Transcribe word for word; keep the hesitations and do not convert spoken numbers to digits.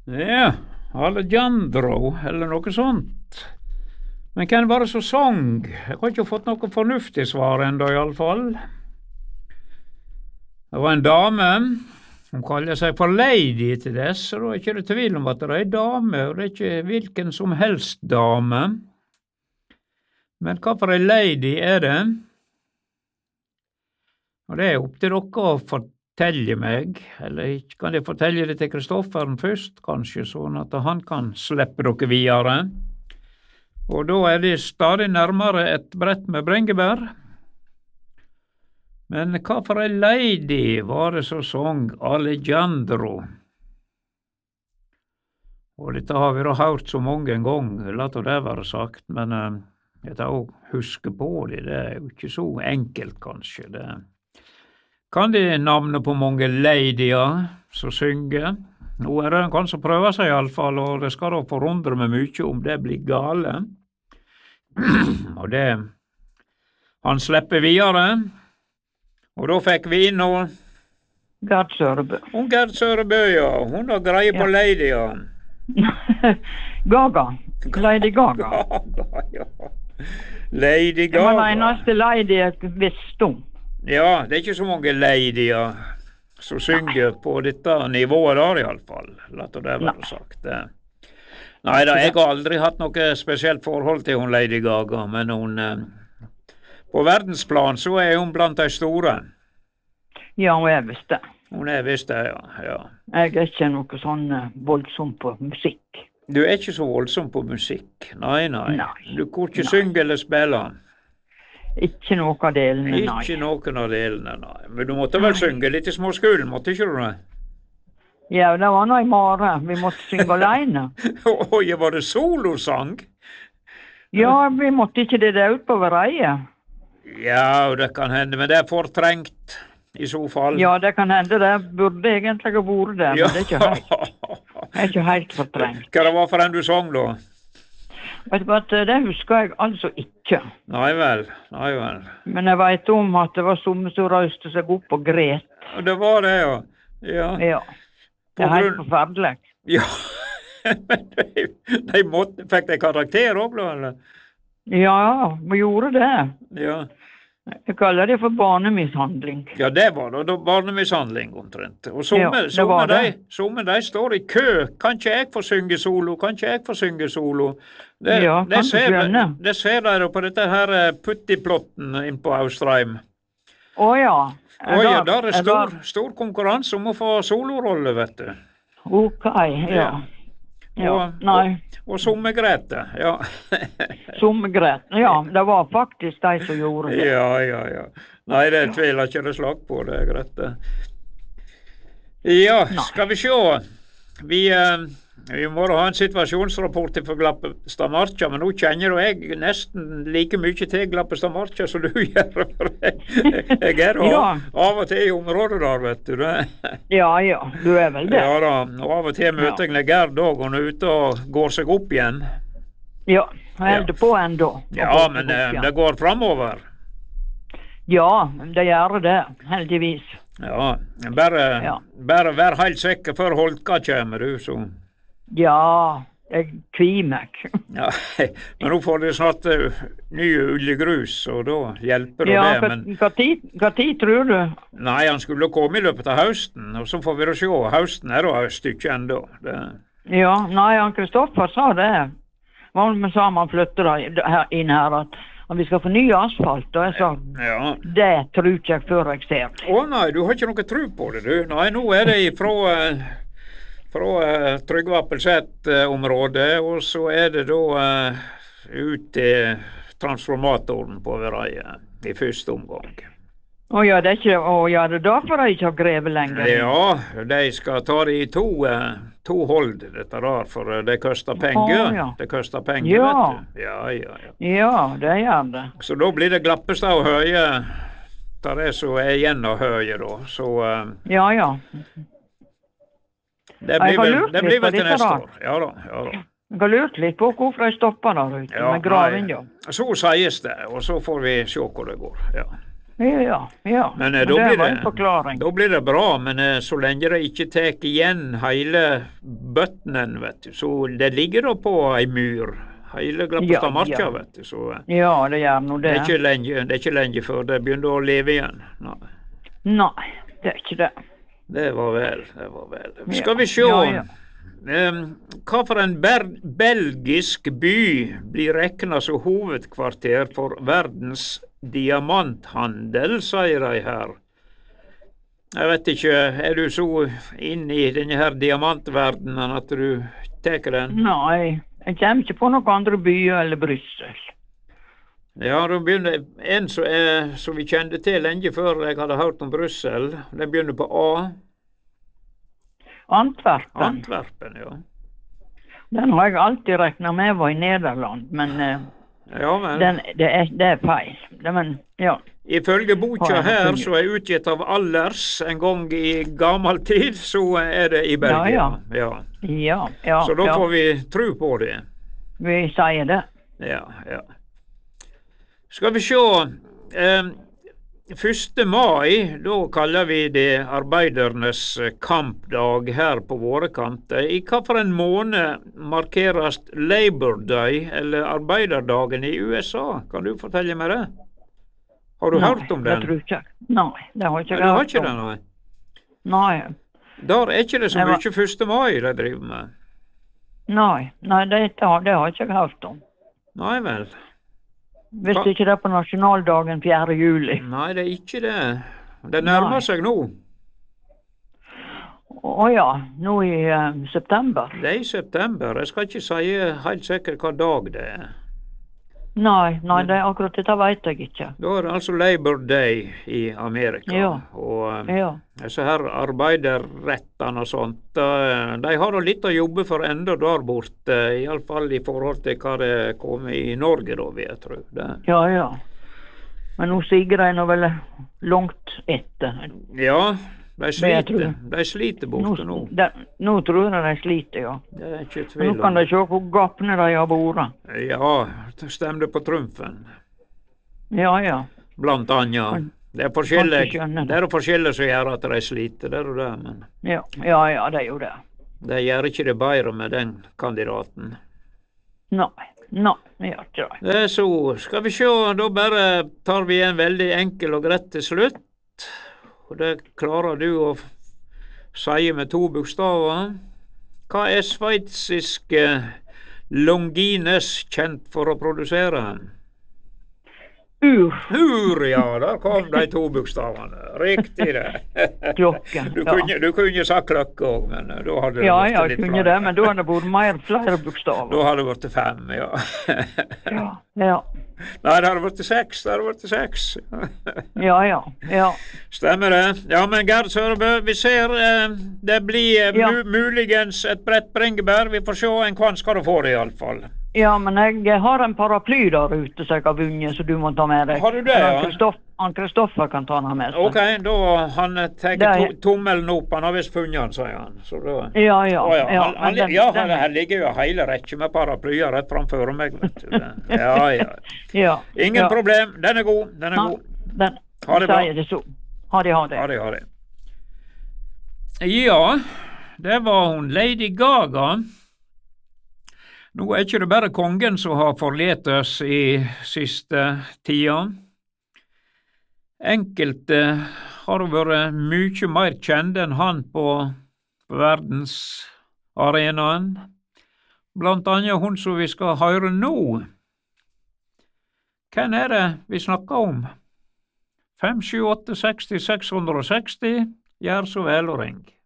Ja, Alejandro, eller noe sånt. Men hvem var det som sang? Jeg har ikke fått noe fornuftig svar enda i alle fall. Det var en dame. Hun kaller seg for Lady til dess, så da er ikke det tvil om at det er en dame, og det er ikke hvilken som helst dame. Men hva for en lady er det? Og det er opp til dere å fortelle meg, eller kan jeg fortelle det til Kristofferen først, kanskje, sånn at han kan slippe dere videre. Og da er det stadig nærmere et brett med bringebær. Men hva for en lady var det som sang Alejandro? Og dette har vi da hørt så mange ganger, la det være sagt, men uh, jeg tar også huske på det, det er jo ikke så enkelt kanskje. Det. Kan de navnet på mange ladyer som synger? Nå er det en kan som prøver seg i alle fall, og det skal da forundre meg mye om det blir gale. Og det, han slipper videre. Og da fikk vi inn og Gerd Sørebø. Hun Gerd Sørebø, ja. Hun har greie på Ja. lady, ja. Gaga. Lady Gaga. Gaga, ja. Lady Det var den Gaga. eneste lady jeg visste om. Ja, det er ikke så mange ladyer som synger på dette nivået der i alle fall. La det være Nei. sagt. Det. Nei da, jeg har aldri hatt noe spesielt forhold til hun Lady Gaga, men hun... eh, På verdensplan så er hun blant de store. Ja, og jeg visste. Hun er visst det, ja. ja. Jeg er ikke noe sånn eh, voldsom på musikk. Du er ikke så voldsom på musikk. Nei, nei. Nei. Du kan ikke Nei. synge eller spille. Ikke noe av delene, nei. Ikke noen av delene, nei. Men du måtte vel synge litt i småskolen, måtte ikke du det? Ja, det var noe i mare. Vi måtte synge alene. Oi, var det solosang? Ja, vi måtte ikke det der ut på vereie. Ja, det kan hende, men det er fortrengt i så fall. Ja, det kan hende det. Burde egentlig ha vært det, Ja. men det er ikke helt, det er ikke helt fortrengt. Hva det var for en du sang da? Vet du hva, det husker jeg altså ikke. Nei vel, nei vel. Men jeg vet om at det var somme som røyste seg opp og gret. Og det var det, ja. Ja. Ja, På det er helt grunn- forferdelig. Ja, men de, de måtte, fikk de karakter også, da, eller? Ja, vi gjorde det. Ja. Jeg kaller det for barnemishandling. Ja, det var da, da barnemishandling omtrent. Og somme, Ja, det somme, var de, det. somme de står i kø. Kan ikke jeg få synge solo? Kan ikke jeg få synge solo? Det, Ja, det kan du ser, skjønne. det ser de da på dette her eh, puttiplotten inn på Austrheim. Å ja. Oi, ja, der er jeg stor, var- stor konkurranse om å få solorolle, vet du. Ok, ja. Ja, Og, nei, og, og somme Grete, ja. som greit. Ja, det var faktisk de som gjorde det. Ja, ja, ja. Nei, det tviler ikke det slag på, det er greit. det. Ja, Nei. skal vi se. Vi, eh, vi må da ha en situasjonsrapport for Glappestad Marka, men nå kjenner jo jeg nesten like mye til Glappestad Marka som du gjør. For jeg, jeg er da Ja. av og til i området der, vet du. Det. Ja, ja, du er vel det. Ja da, og av og til møter jeg Gerd òg, og hun er ute og går seg opp igjen. Ja, jeg holder på ennå. Ja, men eh, det går framover. Ja, det gjør det, heldigvis. Ja, bare, Ja. bare vær helt sikker før Holka kommer, du, så. Ja, jeg kvier meg. Ja, men nå får de snart uh, ny oljegrus, og da hjelper det Ja, det, hva, men hva, tid, hva tid tror du? nei, han skulle komme i løpet av høsten, og så får vi da se. Høsten er da et stykke enda. Det, Ja, nei, han Kristoffer sa det. Hva med sa man flytter da her- inn her, at, at vi skal få ny asfalt, og jeg sa, ja. det tror ikke jeg før jeg ser det. Å nei, du har ikke noe tro på det, du. Nei, nå er det ifra, uh, fra uh, Trygve Appelseth-området, og så er det da uh, ut til transformatoren på Vereie i første omgang. Å ja, det er ikke, å ja, det er derfor jeg ikke har grevet lenger. Ja, de skal ta det i to, uh, to hold, dette der, for uh, det koster penger. Å, ja. Det koster penger, Ja. vet du. Ja, ja, ja. Ja, det gjør det. Så da blir det Glappestad og Høie, der det som er igjen av Høie da. Så uh, Ja, ja. det Jeg blir har vel, lurt det litt blir på vel til dette neste der. år. Ja da, ja da. Jeg har lurt litt på hvorfor jeg stopper der ute Ja, med graving, ja. nei, så sies det, og så får vi se hvor det går. Ja. Ja, ja, ja. Men, eh, Men da det blir var det- en forklaring. Da blir det bra, men eh, så lenge det ikke tar igjen hele Bøtnen, vet du, så det ligger da på ei myr. Hele Glappestadmarka, Ja, ja. vet du, så Ja, det gjør nå det det. er ikke lenge, det er ikke lenge før det begynner å leve igjen. Nei. Nei, det er ikke det. Det var vel, det var vel. Ja. Skal vi se. Ja, ja. Um, hva for en ber belgisk by blir regna som hovedkvarter for verdens diamanthandel, sier de her. Jeg vet ikke, er du så inne i denne her diamantverdenen at du tar den? Nei, jeg kommer ikke på noen andre byer eller Brussel. Ja, da begynner en som, er, som vi kjente til lenge før jeg hadde hørt om Brussel. Den begynner på A. Antwerpen. Antwerpen, ja. Den har jeg alltid regnet med var i Nederland, men eh, Ja, men den, det, er, det er feil. Det, men, ja. ifølge boka Har jeg her, funnet. som er utgitt av Allers en gang i gammel tid, så er det i Belgia. Ja, Ja, ja, Så da ja. får vi tro på det. Vi sier det. Ja, ja. Skal vi se. Eh, første mai, da kaller vi det arbeidernes kampdag her på våre kanter. I hva for en måned markeres Labor Day, eller arbeiderdagen i U S A? Kan du fortelle meg det? Har du Nei, hørt om det den? tror jeg ikke. Nei, det har ikke Nei, jeg du har hørt ikke om. den, nei? Nei, Der er ikke det så Det var- mye første mai de driver med. nei, nei det, har- det har ikke jeg hørt om. Nei vel. Hvis Hva? ikke det er på nasjonaldagen fjerde juli. Nei, det er ikke det. Det nærmer Nei. seg nå. Å ja, nå i eh, september. Det er i september. Jeg skal ikke si helt sikkert hva dag det er. Nei, nei, det er akkurat dette vet jeg ikke. Da er det altså Labor Day i Amerika. Ja. Og eh, Ja, disse her arbeiderrettene og sånt, eh, de har da litt å jobbe for enda der borte, iallfall i forhold til hva det kommer i Norge, da, vil jeg tro. Det. ja, ja. Men nå siger de nå vel langt etter. Ja, de jeg sliter, tror. de sliter Nå, borte nå. de, nå tror jeg de sliter, ja. Det er ikke Men tvil nå kan om. de se hvor gapne de har vært. Ja, det stemte på trumfen, Ja, ja. blant annet. Kan- Det er forskjellig, kan ikke skjønne det. det er forskjellig som gjør at de sliter, det er jo det, men Ja, ja, ja, det er jo det. det gjør ikke det bedre med den kandidaten. Nei, nei, det gjør ikke det. Det er så, skal vi se, da bare tar vi en veldig enkel og greit til slutt. Og det klarer du å f- si med to bokstaver. Hva er sveitsiske Longines kjent for å produsere? Ur, Ur, ja, der kom de to bokstavene. Riktig det. klokken. Du Ja, kunne, du kunne sagt klokke òg, men eh, da hadde det ja, vært ja, litt jeg kunne flere. det, men da hadde det vært mer flere Da bokstaver. hadde det vært fem, ja. Ja, ja, Nei, det hadde vært seks. Det hadde vært seks. ja, ja. ja. Stemmer det. Ja, men Gerd Sørebø, vi ser eh, det blir eh, Ja. mu muligens et bredt bringebær. Vi får se en kvann skal du få det, iallfall. Ja, men jeg har en paraply der ute som jeg har vunnet, så du må ta med deg. Har du det, Men ja? han Kristoff- Han Kristoffer kan ta den med seg. OK, da han tar Det er- to tommelen opp. Han har visst funnet den, sier han. Så da Ja, ja. Å, ja. ja, Han, han, men den- ja den- her ligger jo hele rekke med paraplyer rett framfor meg, vet du. Det- Ja, ja. ja, Ingen ja. problem. Den er god. Den er Nei, god. Den, Ha det bra. sier det så. Ha det, ha det. Ha det, ha det. Ja, det var hun Lady Gaga. Nå er ikke det bare kongen som har forlatt oss i siste tida. Enkelte har vært mye mer kjente enn han på, på verdensarenaen. Blant annet hun som vi skal høre nå. Hvem er det vi snakker om? fem sju åtte seksti seks hundre og seksti, gjør så vel og ring.